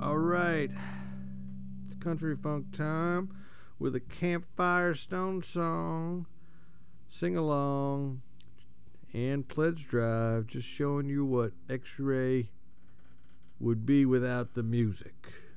All right, it's country funk time with a campfire stone song, sing along, and pledge drive. Just showing you what X-Ray would be without the music.